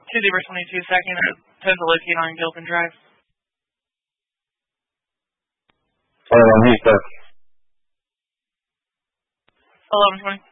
2-22 second at 10 to locate on Gilpin Drive. 21 Houston. 1120.